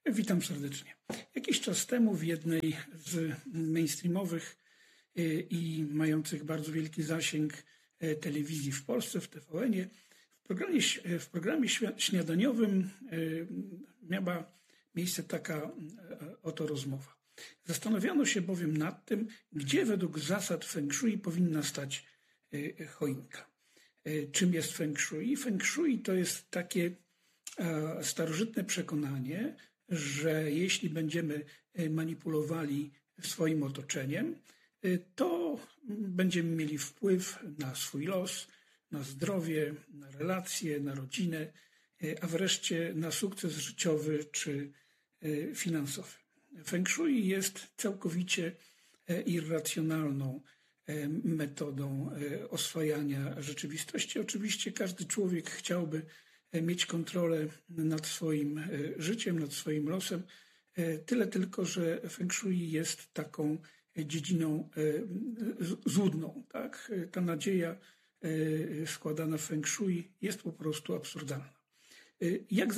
Witam serdecznie. Jakiś czas temu w jednej z mainstreamowych i mających bardzo wielki zasięg telewizji w Polsce, w TVN-ie, w programie śniadaniowym miała miejsce taka oto rozmowa. Zastanawiano się bowiem nad tym, gdzie według zasad Feng Shui powinna stać choinka. Czym jest Feng Shui? Feng Shui to jest takie starożytne przekonanie, że jeśli będziemy manipulowali swoim otoczeniem, to będziemy mieli wpływ na swój los, na zdrowie, na relacje, na rodzinę, a wreszcie na sukces życiowy czy finansowy. Feng Shui jest całkowicie irracjonalną metodą oswajania rzeczywistości. Oczywiście każdy człowiek chciałby mieć kontrolę nad swoim życiem, nad swoim losem. Tyle tylko, że Feng Shui jest taką dziedziną złudną. Tak? Ta nadzieja składana w Feng Shui jest po prostu absurdalna. Jak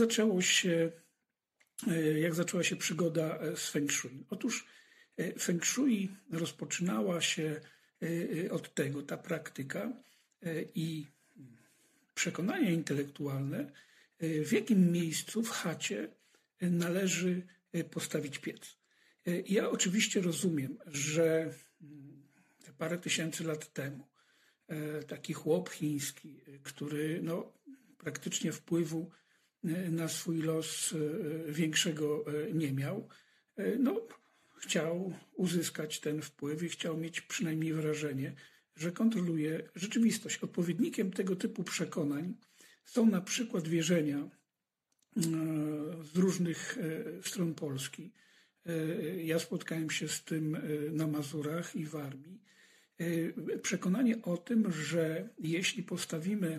zaczęła się przygoda z Feng Shui? Otóż Feng Shui rozpoczynała się od tego, ta praktyka i przekonania intelektualne, w jakim miejscu w chacie należy postawić piec. Ja oczywiście rozumiem, że parę tysięcy lat temu taki chłop chiński, który praktycznie wpływu na swój los większego nie miał, chciał uzyskać ten wpływ i chciał mieć przynajmniej wrażenie, że kontroluje rzeczywistość. Odpowiednikiem tego typu przekonań są na przykład wierzenia z różnych stron Polski. Ja spotkałem się z tym na Mazurach i w armii. Przekonanie o tym, że jeśli postawimy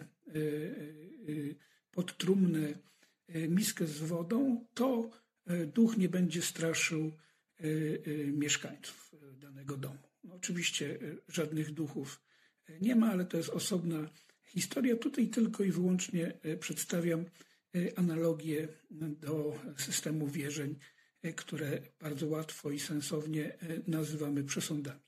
pod trumnę miskę z wodą, to duch nie będzie straszył mieszkańców danego domu. Oczywiście żadnych duchów nie ma, ale to jest osobna historia. Tutaj tylko i wyłącznie przedstawiam analogię do systemu wierzeń, które bardzo łatwo i sensownie nazywamy przesądami.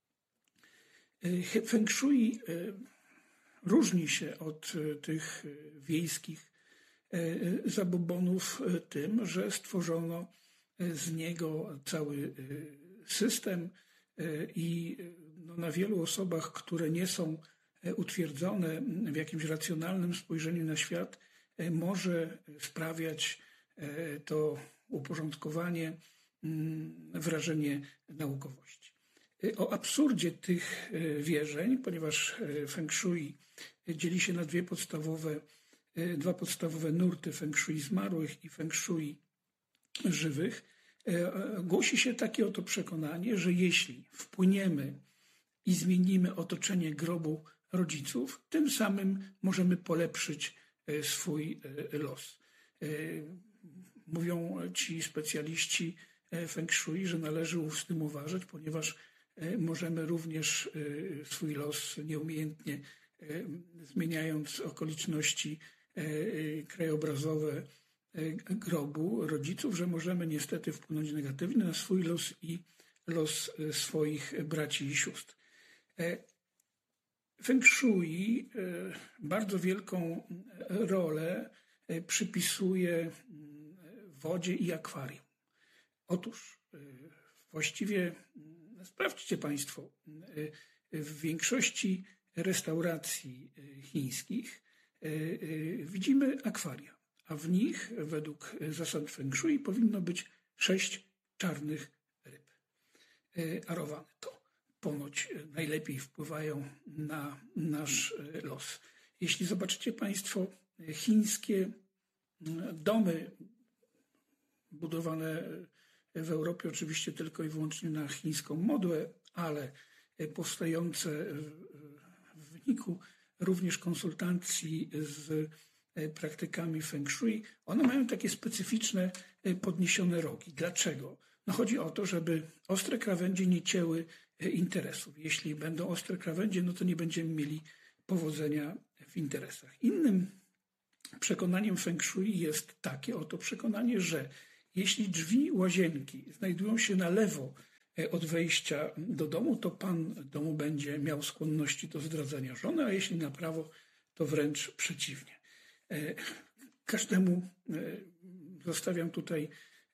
Feng Shui różni się od tych wiejskich zabobonów tym, że stworzono z niego cały system i na wielu osobach, które nie są utwierdzone w jakimś racjonalnym spojrzeniu na świat, może sprawiać to uporządkowanie wrażenie naukowości. O absurdzie tych wierzeń, ponieważ Feng Shui dzieli się na dwa podstawowe nurty, Feng Shui zmarłych i Feng Shui żywych, głosi się takie oto przekonanie, że jeśli wpłyniemy i zmienimy otoczenie grobu rodziców, tym samym możemy polepszyć swój los. Mówią ci specjaliści Feng Shui, że należy z tym uważać, ponieważ możemy również swój los nieumiejętnie, zmieniając okoliczności krajobrazowe grobu rodziców, że możemy niestety wpłynąć negatywnie na swój los i los swoich braci i sióstr. Feng Shui bardzo wielką rolę przypisuje wodzie i akwarium. Otóż właściwie sprawdźcie Państwo, w większości restauracji chińskich widzimy akwaria, a w nich według zasad Feng Shui powinno być 6 czarnych ryb. Arowane to ponoć najlepiej wpływają na nasz los. Jeśli zobaczycie Państwo chińskie domy budowane w Europie, oczywiście tylko i wyłącznie na chińską modłę, ale powstające w wyniku również konsultacji z praktykami Feng Shui, one mają takie specyficzne podniesione rogi. Dlaczego? Chodzi o to, żeby ostre krawędzie nie cięły interesów. Jeśli będą ostre krawędzie, to nie będziemy mieli powodzenia w interesach. Innym przekonaniem Feng Shui jest takie oto przekonanie, że Jeśli drzwi łazienki znajdują się na lewo od wejścia do domu, to pan domu będzie miał skłonności do zdradzania żony, a jeśli na prawo, to wręcz przeciwnie. Każdemu zostawiam tutaj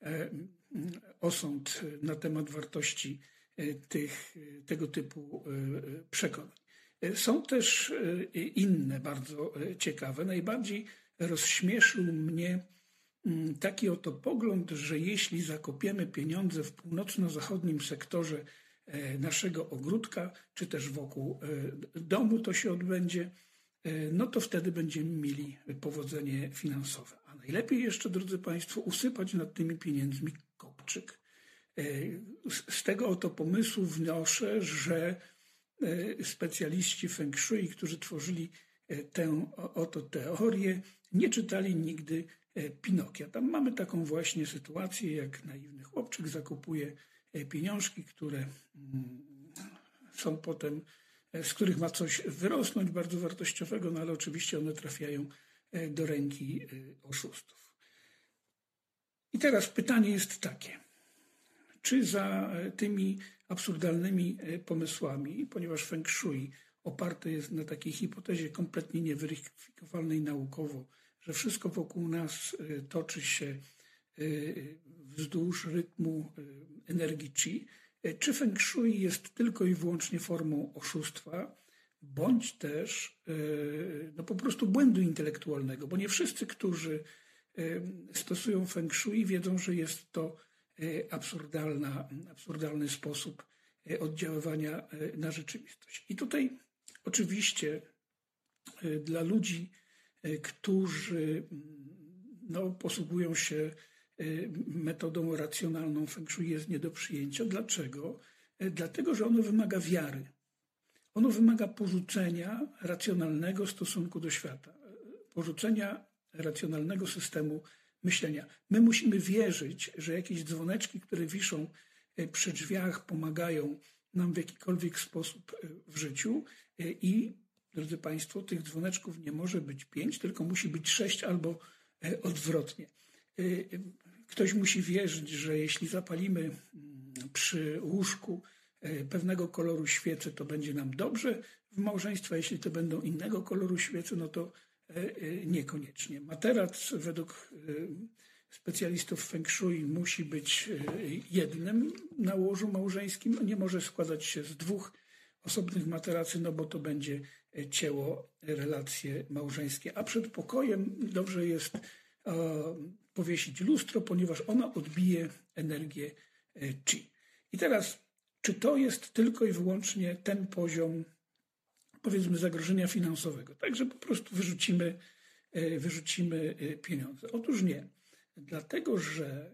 osąd na temat wartości tego typu przekonań. Są też inne bardzo ciekawe. Najbardziej rozśmieszył mnie taki oto pogląd, że jeśli zakopiemy pieniądze w północno-zachodnim sektorze naszego ogródka, czy też wokół domu to się odbędzie, no to wtedy będziemy mieli powodzenie finansowe. A najlepiej jeszcze, drodzy Państwo, usypać nad tymi pieniędzmi kopczyk. Z tego oto pomysłu wnoszę, że specjaliści feng shui, którzy tworzyli tę oto teorię, nie czytali nigdy Pinokia. Tam mamy taką właśnie sytuację, jak naiwny chłopczyk zakupuje pieniążki, które są potem, z których ma coś wyrosnąć bardzo wartościowego, no ale oczywiście one trafiają do ręki oszustów. I teraz pytanie jest takie. Czy za tymi absurdalnymi pomysłami, ponieważ feng shui oparte jest na takiej hipotezie kompletnie nieweryfikowalnej naukowo, że wszystko wokół nas toczy się wzdłuż rytmu energii chi, czy feng shui jest tylko i wyłącznie formą oszustwa, bądź też no po prostu błędu intelektualnego, bo nie wszyscy, którzy stosują feng shui, wiedzą, że jest to absurdalny sposób oddziaływania na rzeczywistość. I tutaj oczywiście dla ludzi, którzy no, posługują się metodą racjonalną, feng shui jest nie do przyjęcia. Dlaczego? Dlatego, że ono wymaga wiary. Ono wymaga porzucenia racjonalnego stosunku do świata, porzucenia racjonalnego systemu myślenia. My musimy wierzyć, że jakieś dzwoneczki, które wiszą przy drzwiach, pomagają nam w jakikolwiek sposób w życiu i, drodzy Państwo, tych dzwoneczków nie może być 5, tylko musi być 6 albo odwrotnie. Ktoś musi wierzyć, że jeśli zapalimy przy łóżku pewnego koloru świece, to będzie nam dobrze w małżeństwie, a jeśli to będą innego koloru świece, no to niekoniecznie. Materac według specjalistów feng shui musi być jednym na łożu małżeńskim. Nie może składać się z 2 osobnych materacy, no bo to będzie cięło relacje małżeńskie. A przed pokojem dobrze jest powiesić lustro, ponieważ ono odbije energię chi. I teraz, czy to jest tylko i wyłącznie ten poziom, powiedzmy, zagrożenia finansowego, tak, że po prostu wyrzucimy pieniądze? Otóż nie. Dlatego, że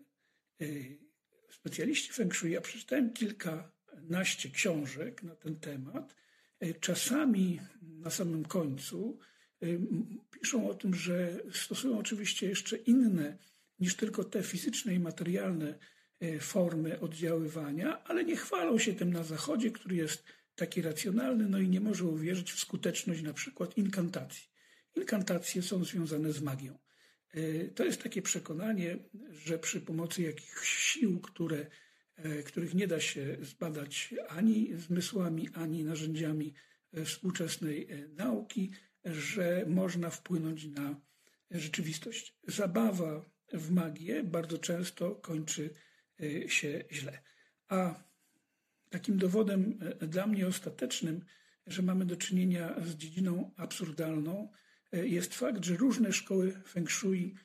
specjaliści feng shui, ja przeczytałem kilkanaście książek na ten temat, czasami na samym końcu piszą o tym, że stosują oczywiście jeszcze inne niż tylko te fizyczne i materialne formy oddziaływania, ale nie chwalą się tym na Zachodzie, który jest taki racjonalny, no i nie może uwierzyć w skuteczność na przykład inkantacji. Inkantacje są związane z magią. To jest takie przekonanie, że przy pomocy jakichś sił, których nie da się zbadać ani zmysłami, ani narzędziami współczesnej nauki, że można wpłynąć na rzeczywistość. Zabawa w magię bardzo często kończy się źle. A takim dowodem dla mnie ostatecznym, że mamy do czynienia z dziedziną absurdalną, jest fakt, że różne szkoły feng shui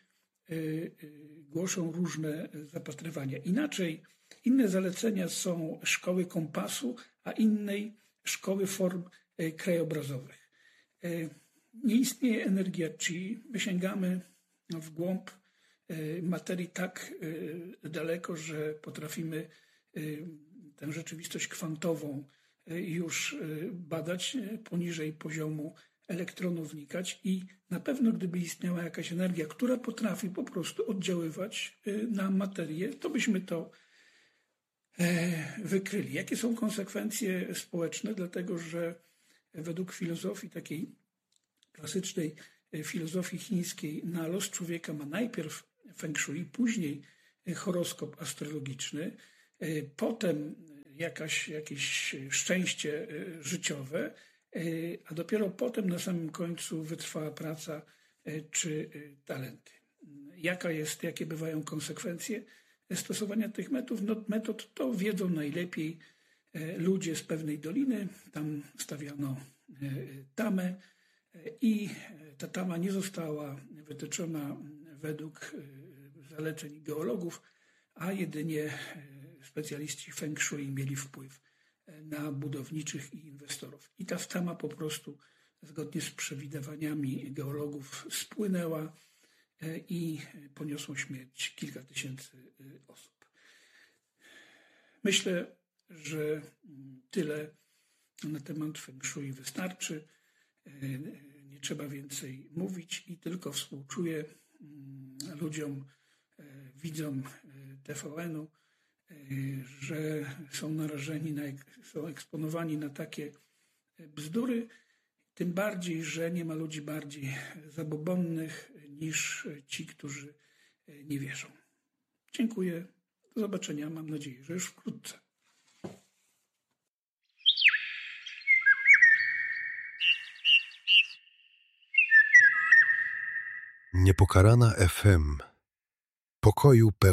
głoszą różne zapatrywania. Inne zalecenia są szkoły kompasu, a innej szkoły form krajobrazowych. Nie istnieje energia chi. My sięgamy w głąb materii tak daleko, że potrafimy tę rzeczywistość kwantową już badać, poniżej poziomu elektronów wnikać i na pewno gdyby istniała jakaś energia, która potrafi po prostu oddziaływać na materię, to byśmy to wykryli. Jakie są konsekwencje społeczne? Dlatego, że według filozofii takiej klasycznej, filozofii chińskiej, na los człowieka ma najpierw feng shui, później horoskop astrologiczny, potem jakieś szczęście życiowe, a dopiero potem na samym końcu wytrwała praca czy talenty. Jakie bywają konsekwencje stosowania tych metod, to wiedzą najlepiej ludzie z pewnej doliny. Tam stawiano tamę i ta tama nie została wytyczona według zaleceń geologów, a jedynie specjaliści feng shui mieli wpływ na budowniczych i inwestorów. I ta tama po prostu zgodnie z przewidywaniami geologów spłynęła i poniosło śmierć kilka tysięcy osób. Myślę, że tyle na temat feng shui wystarczy. Nie trzeba więcej mówić i tylko współczuję ludziom, widzom TVN-u, że są narażeni, są eksponowani na takie bzdury, tym bardziej, że nie ma ludzi bardziej zabobonnych niż ci, którzy nie wierzą. Dziękuję. Do zobaczenia. Mam nadzieję, że już wkrótce. Niepokalana FM. Pokoju pełen.